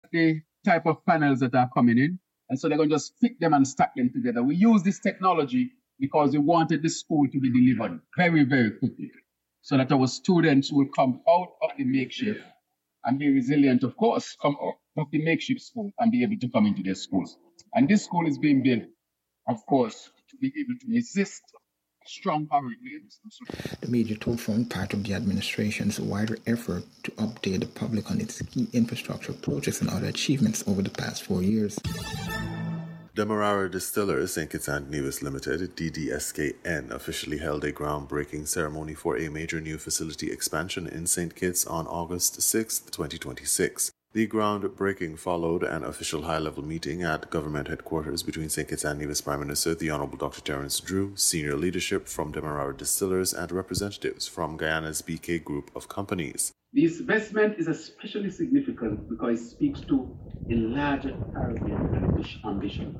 the type of panels that are coming in. And so they're going to just fit them and stack them together. We use this technology because we wanted the school to be delivered very, very quickly so that our students will come out of the makeshift and be resilient, of course, come out of the makeshift school and be able to come into their schools. And this school is being built, of course, to be able to resist strong hurricanes. The major tool formed part of the administration's wider effort to update the public on its key infrastructure projects and other achievements over the past 4 years. Demerara Distillers St. Kitts and Nevis Limited, DDSKN, officially held a groundbreaking ceremony for a major new facility expansion in St. Kitts on August 6, 2026. The groundbreaking followed an official high-level meeting at government headquarters between St. Kitts and Nevis Prime Minister the Honourable Dr. Terence Drew, senior leadership from Demerara Distillers, and representatives from Guyana's BK Group of companies. This investment is especially significant because it speaks to a larger Caribbean ambition.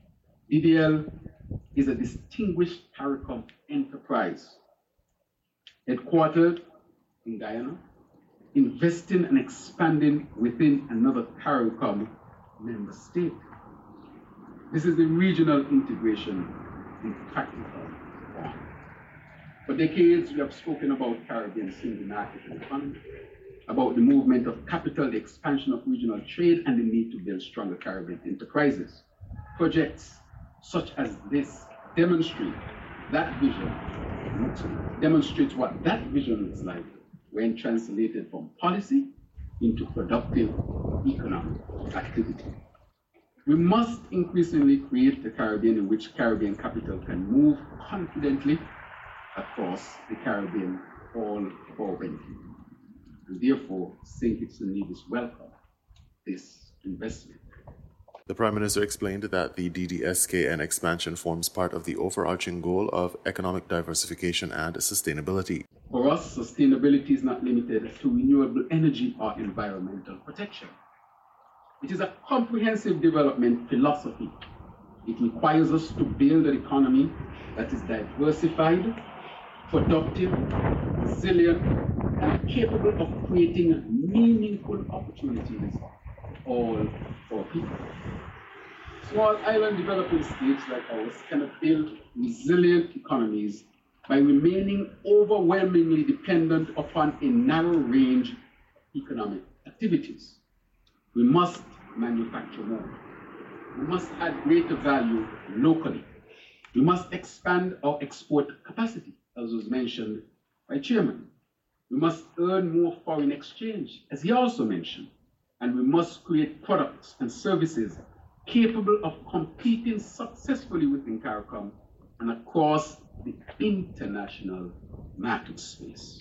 DDL is a distinguished CARICOM enterprise, headquartered in Guyana, investing and expanding within another CARICOM member state. This is the regional integration in practical form. For decades, we have spoken about Caribbean single market economy, about the movement of capital, the expansion of regional trade, and the need to build stronger Caribbean enterprises. Projects such as this demonstrate that vision, demonstrates what that vision looks like when translated from policy into productive economic activity. We must increasingly create a Caribbean in which Caribbean capital can move confidently across the Caribbean, all for benefit. And therefore, St. Kitts and Nevis welcome this investment. The Prime Minister explained that the DDSKN expansion forms part of the overarching goal of economic diversification and sustainability. For us, sustainability is not limited to renewable energy or environmental protection. It is a comprehensive development philosophy. It requires us to build an economy that is diversified, productive, resilient, and capable of creating meaningful opportunities for all our people. Small island developing states like ours cannot build resilient economies by remaining overwhelmingly dependent upon a narrow range of economic activities. We must manufacture more. We must add greater value locally. We must expand our export capacity, as was mentioned by Chairman. We must earn more foreign exchange, as he also mentioned. And we must create products and services capable of competing successfully within CARICOM and across the international market space.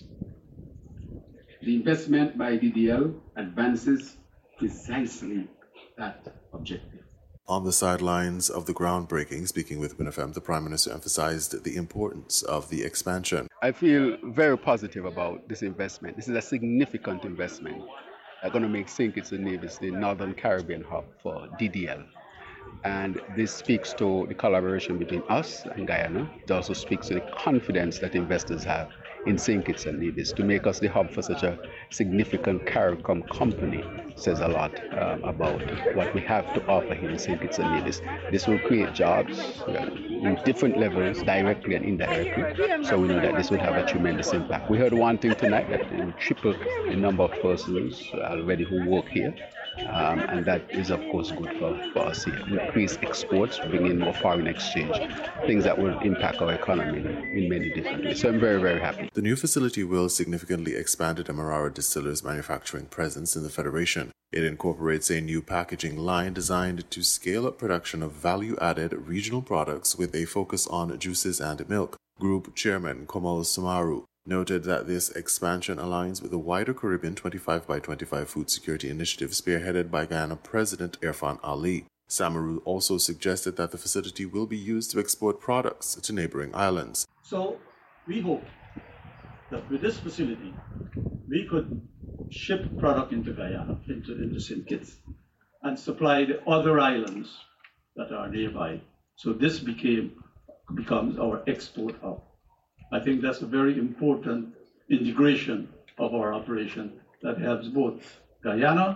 The investment by DDL advances precisely that objective. On the sidelines of the groundbreaking, speaking with WinFM, the Prime Minister emphasized the importance of the expansion. I feel very positive about this investment. This is a significant investment. They're going to make St. Kitts and Nevis the Northern Caribbean hub for DDL. And this speaks to the collaboration between us and Guyana. It also speaks to the confidence that investors have in St. Kitts and Nevis. To make us the hub for such a significant CARICOM company says a lot about what we have to offer here in St. Kitts and Nevis. This will create jobs in different levels, directly and indirectly. So we know that this will have a tremendous impact. We heard one thing tonight, that it will triple the number of persons already who work here. And that is, of course, good for us here. Increase exports, bring in more foreign exchange, things that will impact our economy in many different ways. So I'm very, very happy. The new facility will significantly expand Demerara Distillers' manufacturing presence in the Federation. It incorporates a new packaging line designed to scale up production of value-added regional products with a focus on juices and milk. Group Chairman Komal Samaru noted that this expansion aligns with the wider Caribbean 25 by 25 food security initiative spearheaded by Guyana President Irfan Ali. Samaru also suggested that the facility will be used to export products to neighboring islands. So we hope that with this facility, we could ship product into Guyana, into St. Kitts, and supply the other islands that are nearby. So this becomes our export hub. I think that's a very important integration of our operation that helps both Guyana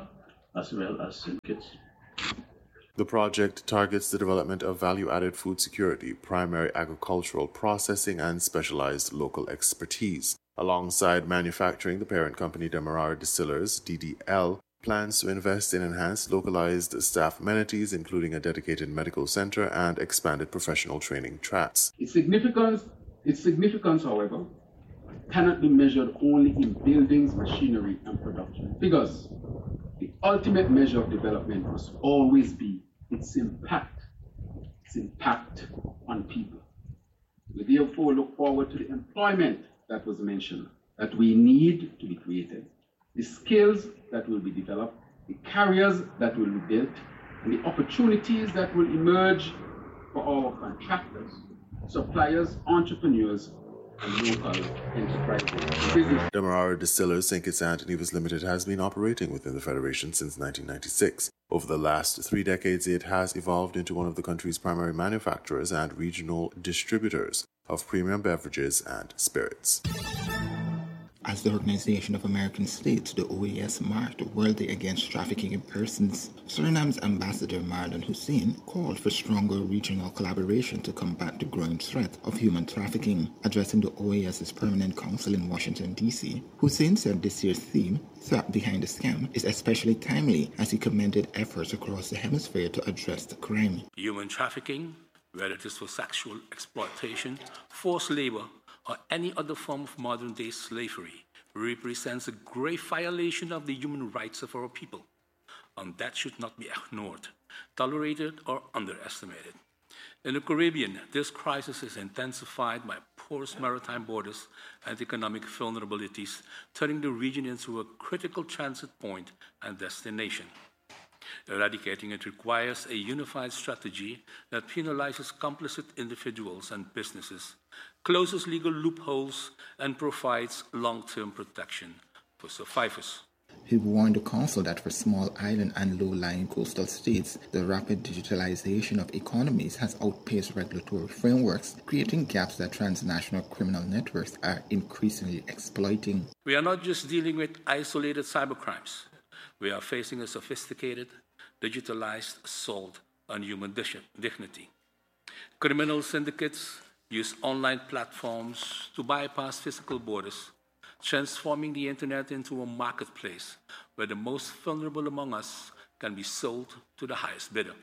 as well as St. Kitts. The project targets the development of value-added food security, primary agricultural processing, and specialized local expertise. Alongside manufacturing, the parent company Demerara Distillers, DDL, plans to invest in enhanced localized staff amenities, including a dedicated medical center and expanded professional training tracks. Its significance, however, cannot be measured only in buildings, machinery, and production figures. The ultimate measure of development must always be its impact on people. We therefore look forward to the employment that was mentioned, that we need to be created, the skills that will be developed, the careers that will be built, and the opportunities that will emerge for our contractors, suppliers, entrepreneurs, and local enterprises. Business. Demerara Distillers St. Kitts and Nevis Limited has been operating within the Federation since 1996. Over the last 3 decades, it has evolved into one of the country's primary manufacturers and regional distributors of premium beverages and spirits. As the Organization of American States, the OAS, marked World Day Against Trafficking in Persons, Suriname's Ambassador Marlon Hussein called for stronger regional collaboration to combat the growing threat of human trafficking. Addressing the OAS's Permanent Council in Washington, D.C., Hussein said this year's theme, Threat Behind the Scam, is especially timely as he commended efforts across the hemisphere to address the crime. Human trafficking, whether it is for sexual exploitation, forced labor, or any other form of modern-day slavery, represents a grave violation of the human rights of our people, and that should not be ignored, tolerated, or underestimated. In the Caribbean, this crisis is intensified by porous maritime borders and economic vulnerabilities, turning the region into a critical transit point and destination. Eradicating it requires a unified strategy that penalizes complicit individuals and businesses, closes legal loopholes, and provides long-term protection for survivors. He warned the Council that for small island and low-lying coastal states, the rapid digitalization of economies has outpaced regulatory frameworks, creating gaps that transnational criminal networks are increasingly exploiting. We are not just dealing with isolated cybercrimes. We are facing a sophisticated, digitalized assault on human dignity. Criminal syndicates use online platforms to bypass physical borders, transforming the internet into a marketplace where the most vulnerable among us can be sold to the highest bidder.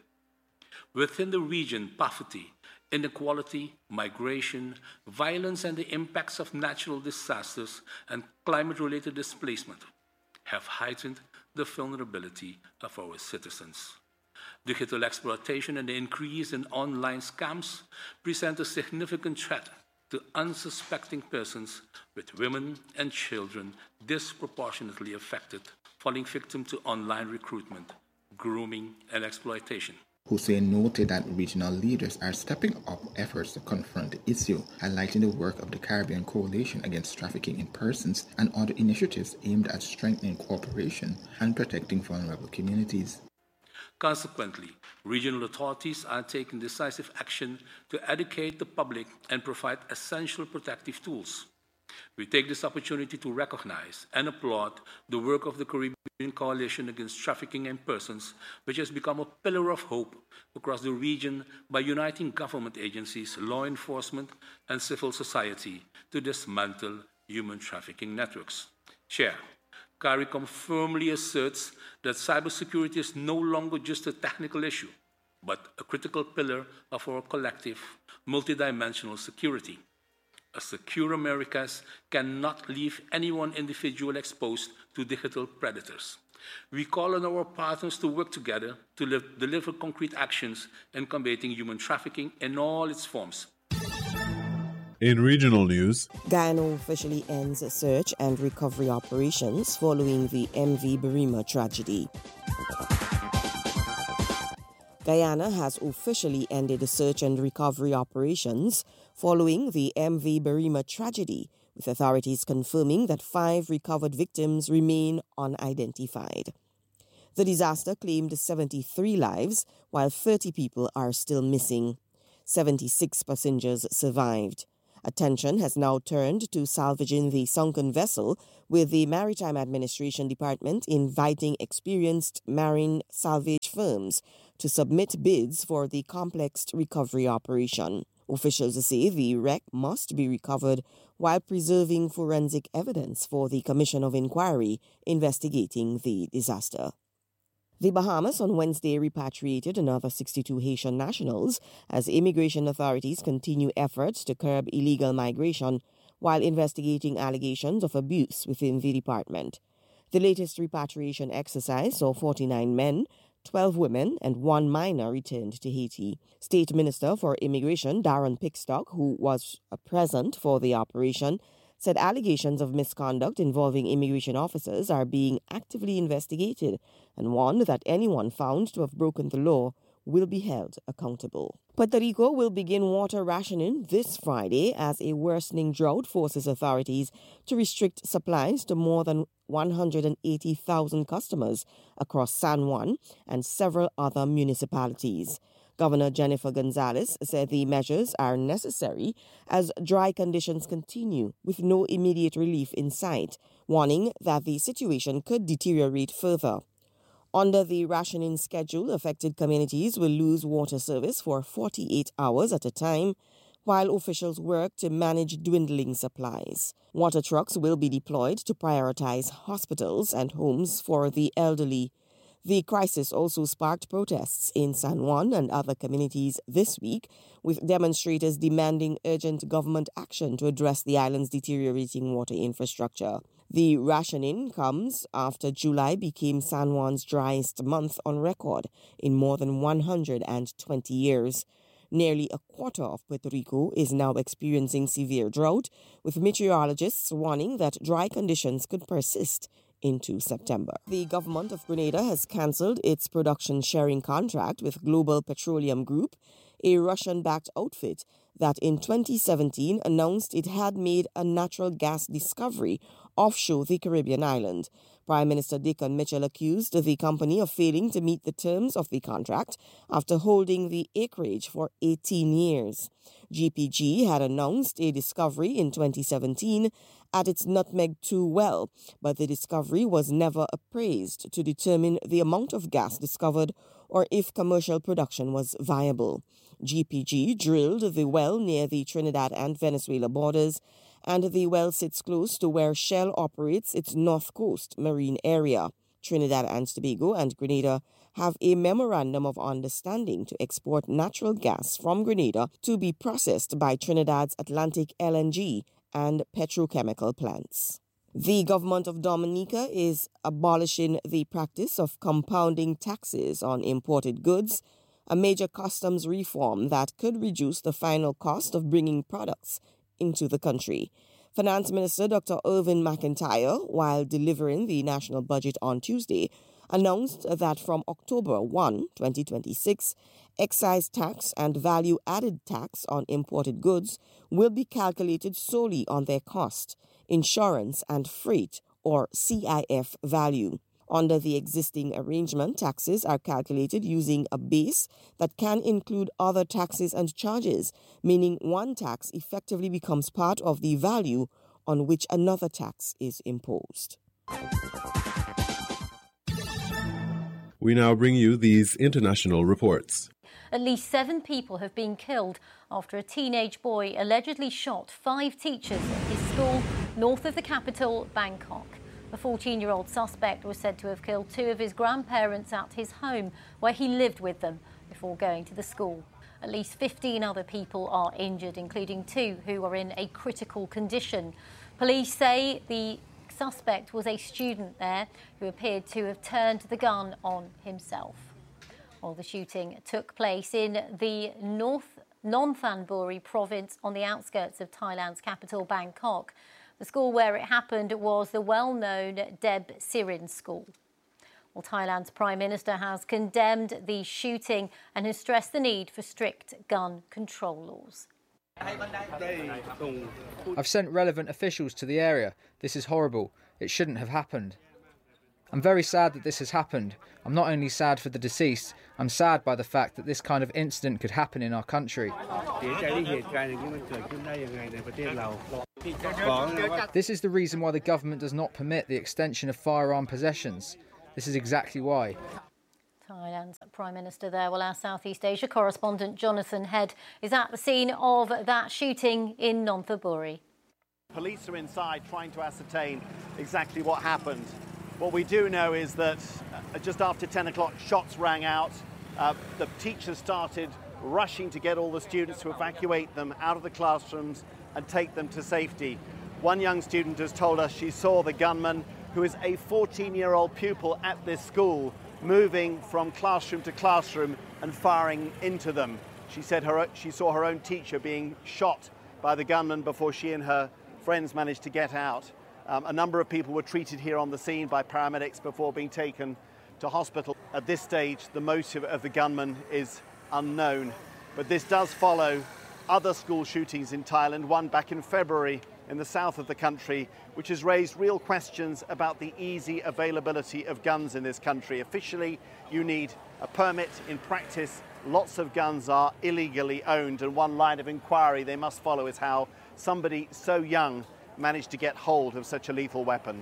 Within the region, poverty, inequality, migration, violence, and the impacts of natural disasters and climate-related displacement have heightened the vulnerability of our citizens. Digital exploitation and the increase in online scams present a significant threat to unsuspecting persons, with women and children disproportionately affected, falling victim to online recruitment, grooming, and exploitation. Hussein noted that regional leaders are stepping up efforts to confront the issue, highlighting the work of the Caribbean Coalition Against Trafficking in Persons and other initiatives aimed at strengthening cooperation and protecting vulnerable communities. Consequently, regional authorities are taking decisive action to educate the public and provide essential protective tools. We take this opportunity to recognize and applaud the work of the Caribbean Coalition Against Trafficking in Persons, which has become a pillar of hope across the region by uniting government agencies, law enforcement, and civil society to dismantle human trafficking networks. Chair, CARICOM firmly asserts that cybersecurity is no longer just a technical issue, but a critical pillar of our collective, multidimensional security. A secure Americas cannot leave any one individual exposed to digital predators. We call on our partners to work together to deliver concrete actions in combating human trafficking in all its forms. In regional news, Guyana officially ends search and recovery operations following the MV Berrima tragedy. Guyana has officially ended the search and recovery operations following the MV Berrima tragedy, with authorities confirming that 5 recovered victims remain unidentified. The disaster claimed 73 lives, while 30 people are still missing. 76 passengers survived. Attention has now turned to salvaging the sunken vessel, with the Maritime Administration Department inviting experienced marine salvage firms to submit bids for the complex recovery operation. Officials say the wreck must be recovered while preserving forensic evidence for the Commission of Inquiry investigating the disaster. The Bahamas on Wednesday repatriated another 62 Haitian nationals as immigration authorities continue efforts to curb illegal migration while investigating allegations of abuse within the department. The latest repatriation exercise saw 49 men, 12 women, and 1 minor returned to Haiti. State Minister for Immigration Darren Pickstock, who was present for the operation, said allegations of misconduct involving immigration officers are being actively investigated and warned that anyone found to have broken the law will be held accountable. Puerto Rico will begin water rationing this Friday as a worsening drought forces authorities to restrict supplies to more than 180,000 customers across San Juan and several other municipalities. Governor Jennifer Gonzalez said the measures are necessary as dry conditions continue with no immediate relief in sight, warning that the situation could deteriorate further. Under the rationing schedule, affected communities will lose water service for 48 hours at a time, while officials work to manage dwindling supplies. Water trucks will be deployed to prioritize hospitals and homes for the elderly. The crisis also sparked protests in San Juan and other communities this week, with demonstrators demanding urgent government action to address the island's deteriorating water infrastructure. The rationing comes after July became San Juan's driest month on record in more than 120 years. Nearly a quarter of Puerto Rico is now experiencing severe drought, with meteorologists warning that dry conditions could persist into September. The government of Grenada has cancelled its production sharing contract with Global Petroleum Group, a Russian-backed outfit that in 2017 announced it had made a natural gas discovery offshore the Caribbean island. Prime Minister Dickon Mitchell accused the company of failing to meet the terms of the contract after holding the acreage for 18 years. GPG had announced a discovery in 2017 at its Nutmeg 2 well, but the discovery was never appraised to determine the amount of gas discovered or if commercial production was viable. GPG drilled the well near the Trinidad and Venezuela borders, and the well sits close to where Shell operates its North Coast marine area. Trinidad and Tobago and Grenada have a memorandum of understanding to export natural gas from Grenada to be processed by Trinidad's Atlantic LNG and petrochemical plants. The government of Dominica is abolishing the practice of compounding taxes on imported goods, a major customs reform that could reduce the final cost of bringing products into the country. Finance Minister Dr. Irvin McIntyre, while delivering the national budget on Tuesday, announced that from October 1, 2026, excise tax and value-added tax on imported goods will be calculated solely on their cost, insurance and freight, or CIF value. Under the existing arrangement, taxes are calculated using a base that can include other taxes and charges, meaning one tax effectively becomes part of the value on which another tax is imposed. We now bring you these international reports. At least 7 people have been killed after a teenage boy allegedly shot 5 teachers at his school north of the capital, Bangkok. The 14-year-old suspect was said to have killed 2 of his grandparents at his home, where he lived with them, before going to the school. At least 15 other people are injured, including 2 who are in a critical condition. Police say the suspect was a student there who appeared to have turned the gun on himself. Well, the shooting took place in the North Nonthaburi province on the outskirts of Thailand's capital, Bangkok. The school where it happened was the well-known Deb Sirin School. Well, Thailand's Prime Minister has condemned the shooting and has stressed the need for strict gun control laws. I've sent relevant officials to the area. This is horrible. It shouldn't have happened. I'm very sad that this has happened. I'm not only sad for the deceased, I'm sad by the fact that this kind of incident could happen in our country. This is the reason why the government does not permit the extension of firearm possessions. This is exactly why. Thailand's Prime Minister there. Well, our Southeast Asia correspondent Jonathan Head is at the scene of that shooting in Nonthaburi. Police are inside trying to ascertain exactly what happened. What we do know is that just after 10 o'clock, shots rang out. The teachers started rushing to get all the students to evacuate them out of the classrooms and take them to safety. One young student has told us she saw the gunman, who is a 14-year-old pupil at this school, moving from classroom to classroom and firing into them. She said she saw her own teacher being shot by the gunman before she and her friends managed to get out. A number of people were treated here on the scene by paramedics before being taken to hospital. At this stage, the motive of the gunman is unknown, but this does follow other school shootings in Thailand, one back in February in the south of the country, which has raised real questions about the easy availability of guns in this country. Officially, you need a permit. In practice, lots of guns are illegally owned, and one line of inquiry they must follow is how somebody so young managed to get hold of such a lethal weapon.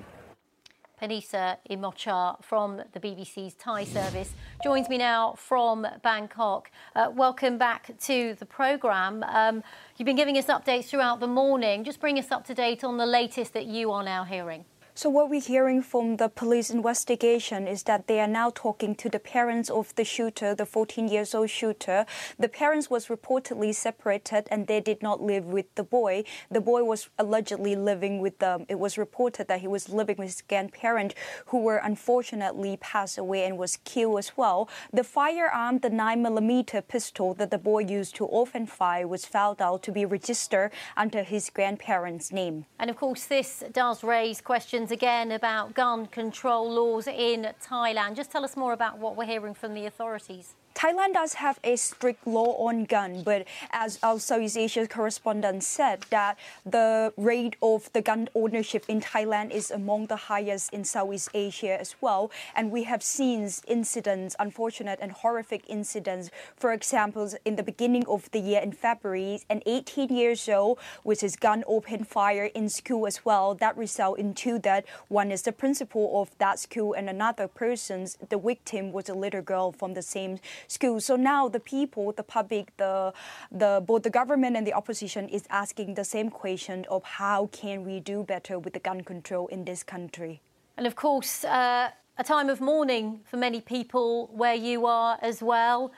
Panisa Imochar from the BBC's Thai service joins me now from Bangkok. Welcome back to the programme. You've been giving us updates throughout the morning. Just bring us up to date on the latest that you are now hearing. So what we're hearing from the police investigation is that they are now talking to the parents of the shooter, the 14-year-old shooter. The parents was reportedly separated and they did not live with the boy. The boy was allegedly living with them. It was reported that he was living with his grandparent, who were unfortunately passed away and was killed as well. The firearm, the 9mm pistol that the boy used to often fire, was found out to be registered under his grandparents' name. And of course, this does raise questions again about gun control laws in Thailand. Just tell us more about what we're hearing from the authorities. Thailand does have a strict law on gun, but as our Southeast Asia correspondent said, that the rate of the gun ownership in Thailand is among the highest in Southeast Asia as well. And we have seen incidents, unfortunate and horrific incidents. For example, in the beginning of the year in February, an 18-year-old with his gun opened fire in school as well. That result in two deaths. One is the principal of that school and another person, the victim, was a little girl from the same school. So now the people, the public, both the government and the opposition is asking the same question of how can we do better with the gun control in this country. And of course, a time of mourning for many people where you are as well.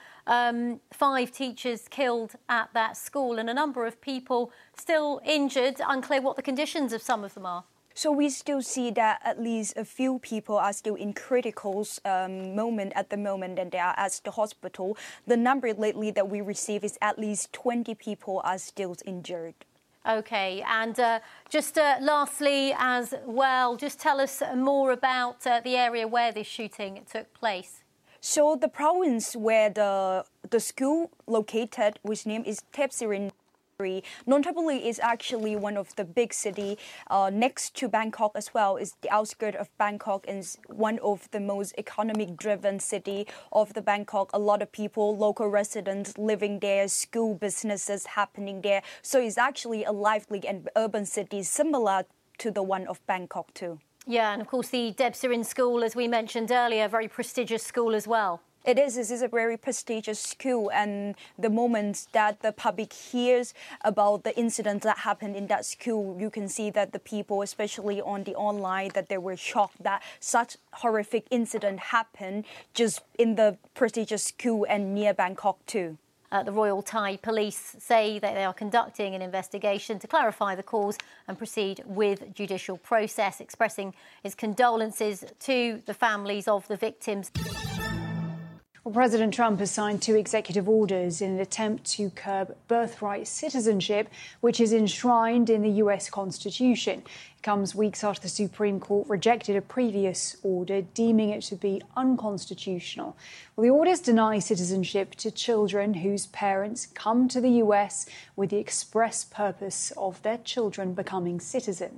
5 teachers killed at that school and a number of people still injured. Unclear what the conditions of some of them are. So we still see that at least a few people are still in critical moment at the moment, and they are at the hospital. The number lately that we receive is at least 20 people are still injured. OK, and just lastly as well, just tell us more about the area where this shooting took place. So the province where the school located, which name is Thepsirin. Nonthaburi is actually one of the big cities next to Bangkok as well. It's the outskirts of Bangkok and is one of the most economic-driven city of the Bangkok. A lot of people, local residents living there, school businesses happening there. So it's actually a lively and urban city similar to the one of Bangkok too. Yeah, and of course the Debsirin School, as we mentioned earlier, a very prestigious school as well. It is. This is a very prestigious school, and the moment that the public hears about the incidents that happened in that school, you can see that the people, especially on the online, that they were shocked that such horrific incident happened just in the prestigious school and near Bangkok too. The Royal Thai Police say that they are conducting an investigation to clarify the cause and proceed with judicial process, expressing his condolences to the families of the victims. Well, President Trump has signed 2 executive orders in an attempt to curb birthright citizenship, which is enshrined in the US Constitution. It comes weeks after the Supreme Court rejected a previous order, deeming it to be unconstitutional. Well, the orders deny citizenship to children whose parents come to the US with the express purpose of their children becoming citizens.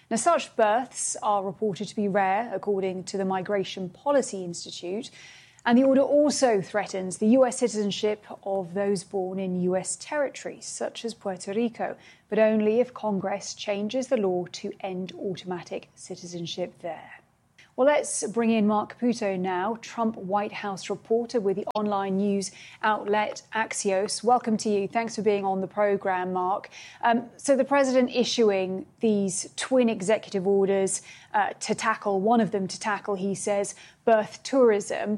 Now, such births are reported to be rare, according to the Migration Policy Institute. And the order also threatens the US citizenship of those born in US territories, such as Puerto Rico, but only if Congress changes the law to end automatic citizenship there. Well, let's bring in Mark Caputo now, Trump White House reporter with the online news outlet Axios. Welcome to you. Thanks for being on the programme, Mark. So the president issuing these twin executive orders to tackle, one of them to tackle, he says, birth tourism.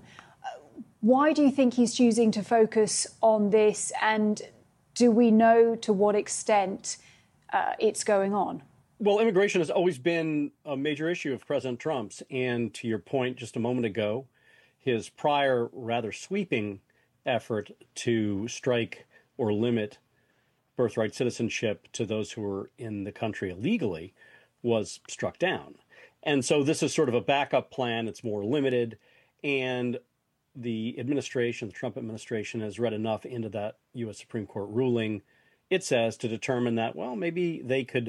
Why do you think he's choosing to focus on this, and do we know to what extent it's going on? Well, immigration has always been a major issue of President Trump's. And to your point just a moment ago, his prior rather sweeping effort to strike or limit birthright citizenship to those who were in the country illegally was struck down. And so this is sort of a backup plan. It's more limited. And the administration, the Trump administration, has read enough into that U.S. Supreme Court ruling, it says, to determine that, well, maybe they could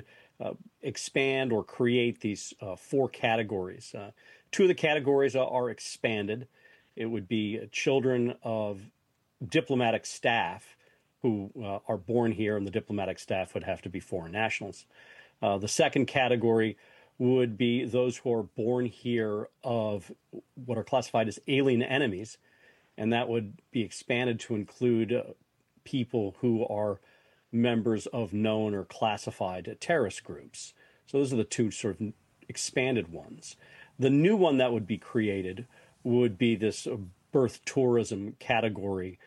expand or create these 4 categories. 2 of the categories are expanded. It would be children of diplomatic staff who are born here, and the diplomatic staff would have to be foreign nationals. The second category would be those who are born here of what are classified as alien enemies, and that would be expanded to include people who are members of known or classified terrorist groups. So those are the 2 sort of expanded ones. The new one that would be created would be this birth tourism category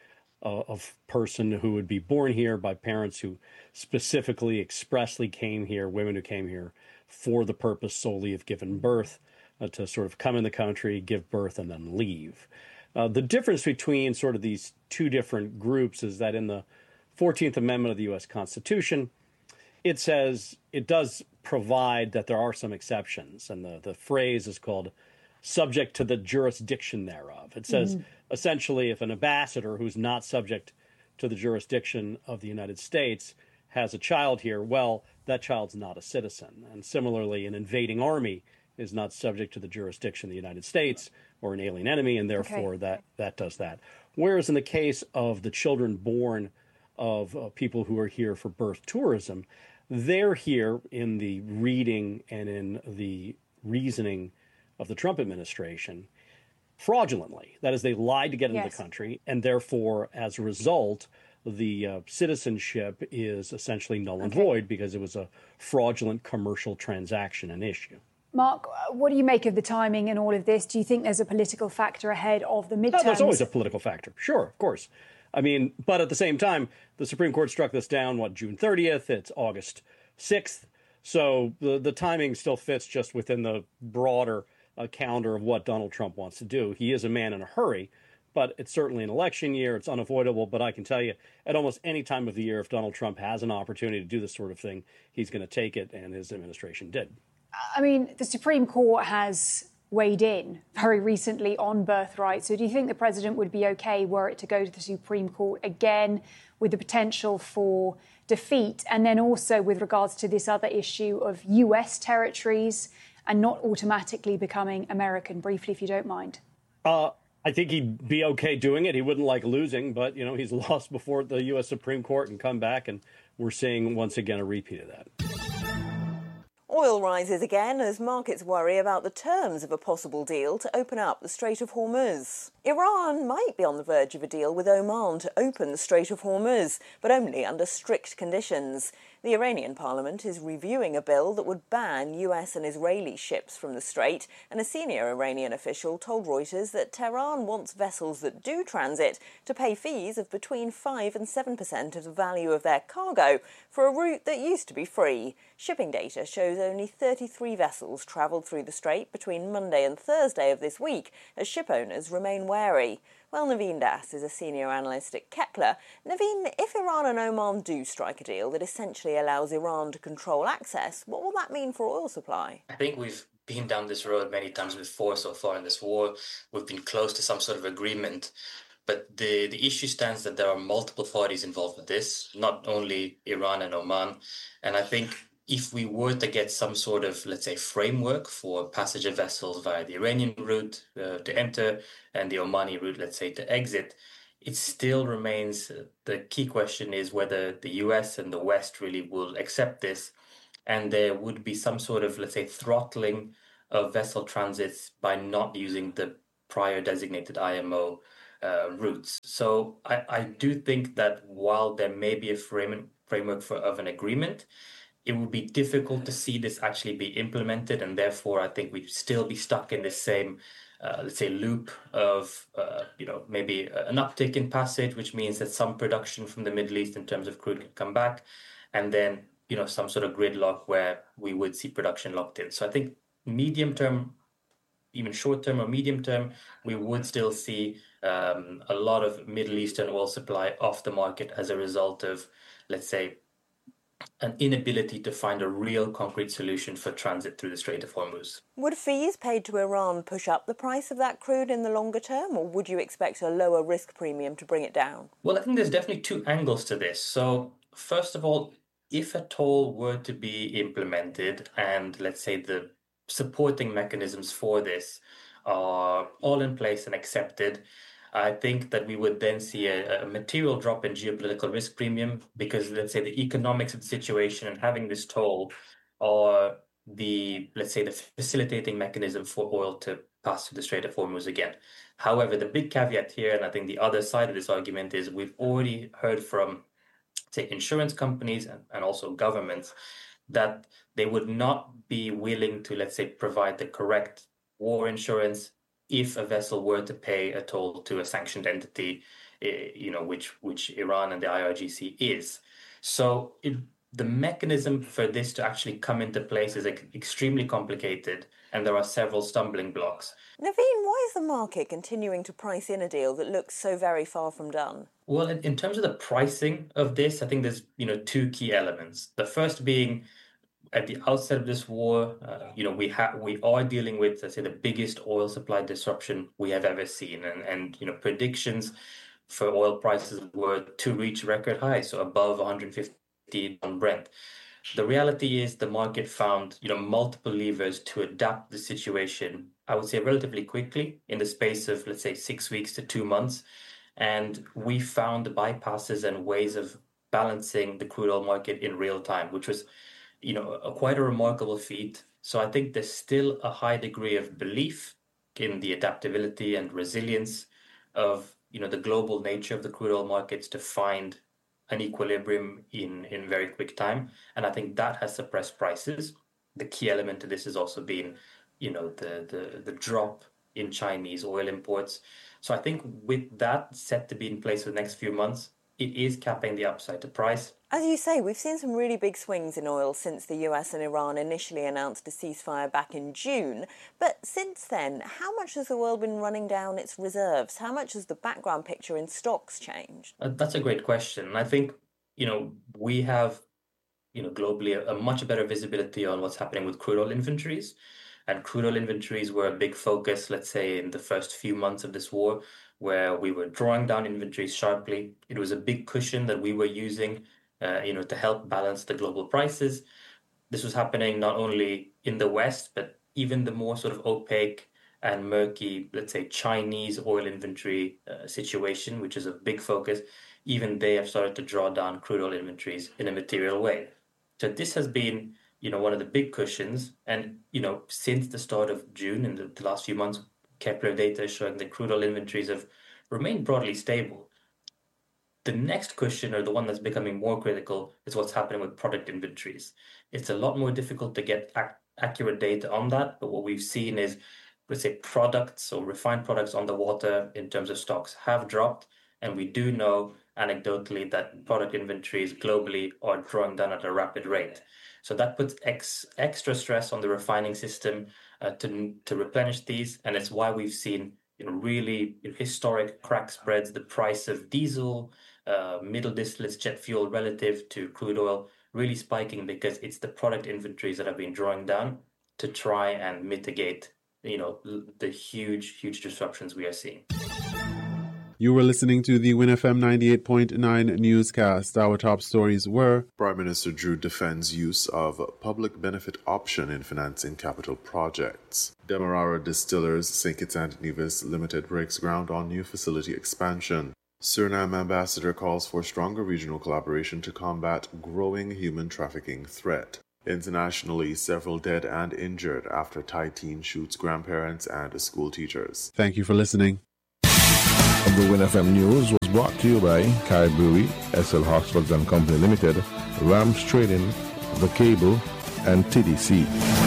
of person who would be born here by parents who specifically, expressly came here, women who came here for the purpose solely of giving birth, to sort of come in the country, give birth, and then leave. The difference between sort of these 2 different groups is that in the 14th Amendment of the U.S. Constitution, it says it does provide that there are some exceptions, and the phrase is called subject to the jurisdiction thereof. It says, essentially, if an ambassador who's not subject to the jurisdiction of the United States has a child here, well, that child's not a citizen. And similarly, an invading army is not subject to the jurisdiction of the United States or an alien enemy, and therefore that does that. Whereas in the case of the children born of people who are here for birth tourism, they're here in the reading and in the reasoning of the Trump administration fraudulently. That is, they lied to get into the country, and therefore, as a result, the citizenship is essentially null and void because it was a fraudulent commercial transaction and issue. Mark, what do you make of the timing and all of this? Do you think there's a political factor ahead of the midterms? There's always a political factor. Sure, of course. I mean, but at the same time, the Supreme Court struck this down, June 30th? It's August 6th. So the timing still fits just within the broader calendar of what Donald Trump wants to do. He is a man in a hurry, but it's certainly an election year. It's unavoidable. But I can tell you, at almost any time of the year, if Donald Trump has an opportunity to do this sort of thing, he's going to take it, and his administration did. I mean, the Supreme Court has weighed in very recently on birthright. So do you think the president would be okay were it to go to the Supreme Court again with the potential for defeat? And then also with regards to this other issue of US territories and not automatically becoming American, briefly, if you don't mind. I think he'd be okay doing it. He wouldn't like losing, but, you know, he's lost before the U.S. Supreme Court and come back, and we're seeing once again a repeat of that. Oil rises again as markets worry about the terms of a possible deal to open up the Strait of Hormuz. Iran might be on the verge of a deal with Oman to open the Strait of Hormuz, but only under strict conditions. The Iranian parliament is reviewing a bill that would ban US and Israeli ships from the strait, and a senior Iranian official told Reuters that Tehran wants vessels that do transit to pay fees of between 5 and 7% of the value of their cargo for a route that used to be free. Shipping data shows only 33 vessels travelled through the strait between Monday and Thursday of this week, as ship owners remain wary. Well, Naveen Das is a senior analyst at Kepler. Naveen, if Iran and Oman do strike a deal that essentially allows Iran to control access, what will that mean for oil supply? I think we've been down this road many times before so far in this war. We've been close to some sort of agreement. But the issue stands that there are multiple parties involved with this, not only Iran and Oman. And I think if we were to get some sort of, let's say, framework for passage of vessels via the Iranian route to enter and the Omani route, let's say, to exit, it still remains, the key question is whether the US and the West really will accept this, and there would be some sort of, let's say, throttling of vessel transits by not using the prior designated IMO routes. So I do think that while there may be a framework of an agreement, it would be difficult to see this actually be implemented, and therefore I think we'd still be stuck in this same, let's say, loop of, maybe an uptick in passage, which means that some production from the Middle East in terms of crude can come back, and then, some sort of gridlock where we would see production locked in. So I think medium term, even short term or medium term, we would still see a lot of Middle Eastern oil supply off the market as a result of, let's say, an inability to find a real concrete solution for transit through the Strait of Hormuz. Would fees paid to Iran push up the price of that crude in the longer term, or would you expect a lower risk premium to bring it down? Well, I think there's definitely two angles to this. So, first of all, if a toll were to be implemented and, let's say, the supporting mechanisms for this are all in place and accepted, I think that we would then see a material drop in geopolitical risk premium because, let's say, the economics of the situation and having this toll are the, let's say, the facilitating mechanism for oil to pass through the Strait of Hormuz again. However, the big caveat here, and I think the other side of this argument is we've already heard from, say, insurance companies and also governments that they would not be willing to, let's say, provide the correct war insurance if a vessel were to pay a toll to a sanctioned entity, which Iran and the IRGC is. So the mechanism for this to actually come into place is extremely complicated, and there are several stumbling blocks. Naveen, why is the market continuing to price in a deal that looks so very far from done? Well, in terms of the pricing of this, I think there's two key elements. The first being, at the outset of this war, we are dealing with, let's say, the biggest oil supply disruption we have ever seen, and predictions for oil prices were to reach record highs, so above 150 on Brent. The reality is the market found multiple levers to adapt the situation, I would say, relatively quickly in the space of, let's say, 6 weeks to 2 months, and we found bypasses and ways of balancing the crude oil market in real time, which was quite a remarkable feat. So I think there's still a high degree of belief in the adaptability and resilience of the global nature of the crude oil markets to find an equilibrium in very quick time. And I think that has suppressed prices. The key element to this has also been the drop in Chinese oil imports. So I think with that set to be in place for the next few months, it is capping the upside to price. As you say, we've seen some really big swings in oil since the US and Iran initially announced a ceasefire back in June. But since then, how much has the world been running down its reserves? How much has the background picture in stocks changed? That's a great question. I think, we have, globally a much better visibility on what's happening with crude oil inventories. And crude oil inventories were a big focus, let's say, in the first few months of this war, where we were drawing down inventories sharply. It was a big cushion that we were using, to help balance the global prices. This was happening not only in the West, but even the more sort of opaque and murky, let's say, Chinese oil inventory situation, which is a big focus. Even they have started to draw down crude oil inventories in a material way. So this has been, one of the big cushions. And, since the start of June, in the last few months, Kepler data is showing that crude oil inventories have remained broadly stable. The next cushion, or the one that's becoming more critical, is what's happening with product inventories. It's a lot more difficult to get accurate data on that, but what we've seen is, let's say, products or refined products on the water in terms of stocks have dropped, and we do know anecdotally that product inventories globally are drawing down at a rapid rate. So that puts extra stress on the refining system to replenish these, and it's why we've seen really historic crack spreads. The price of diesel, middle distillates, jet fuel relative to crude oil really spiking because it's the product inventories that have been drawing down to try and mitigate the huge disruptions we are seeing. You were listening to the WinFM 98.9 newscast. Our top stories were: Prime Minister Drew defends use of public benefit option in financing capital projects. Demerara Distillers St. Kitts and Nevis Limited breaks ground on new facility expansion. Suriname ambassador calls for stronger regional collaboration to combat growing human trafficking threat. Internationally, several dead and injured after Thai teen shoots grandparents and school teachers. Thank you for listening. The WinFM News was brought to you by Kai Brewery, SL Hoxford and Company Limited, Rams Trading, The Cable, and TDC.